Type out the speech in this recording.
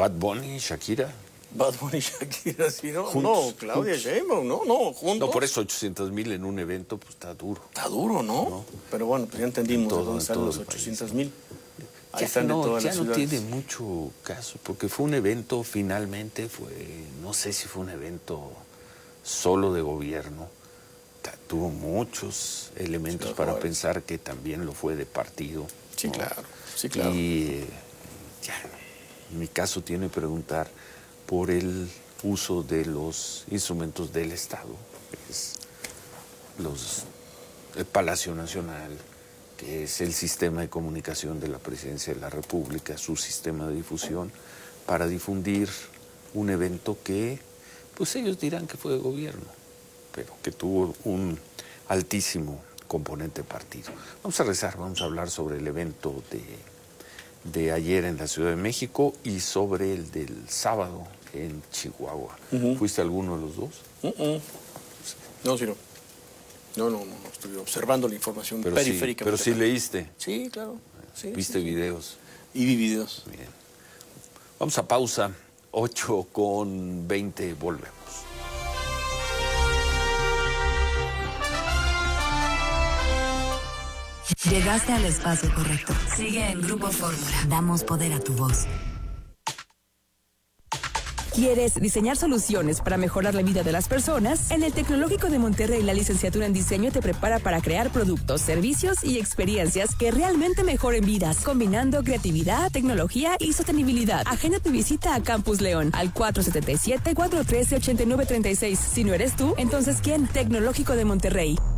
Bad Bunny, Shakira. Bad Bunny y Shakira, sí, ¿no? Juntos, No, Claudia Sheinbaum, no, juntos. No, por eso 800,000 en un evento, pues está duro. Está duro, ¿no? Pero bueno, pues ya entendimos de dónde salen los el país. 800,000. Ahí Ya están de todas las no ciudades. tiene mucho caso, porque fue un evento, finalmente no sé si fue un evento solo de gobierno. Tuvo muchos elementos para pensar que también lo fue de partido. Sí, ¿no? claro, sí, claro. Y ya, en mi caso tiene que preguntar por el uso de los instrumentos del Estado, que es el Palacio Nacional, que es el sistema de comunicación de la Presidencia de la República, su sistema de difusión, para difundir un evento que, pues ellos dirán que fue de gobierno, pero que tuvo un altísimo componente partido. Vamos a rezar, vamos a hablar sobre el evento de ayer en la Ciudad de México y sobre el del sábado en Chihuahua. ¿Fuiste a alguno de los dos? No, sí, no. No, estoy observando la información periférica. Pero sí leíste. Sí, claro. Sí, ¿Viste videos? Y vi videos. Bien. Vamos a pausa, 8:20, volvemos. Llegaste al espacio correcto. Sigue en Grupo Fórmula. Damos poder a tu voz. ¿Quieres diseñar soluciones para mejorar la vida de las personas? En el Tecnológico de Monterrey, la licenciatura en diseño te prepara para crear productos, servicios y experiencias que realmente mejoren vidas, combinando creatividad, tecnología y sostenibilidad. Agenda tu visita a Campus León al 477-413-8936. Si no eres tú, entonces ¿quién? Tecnológico de Monterrey.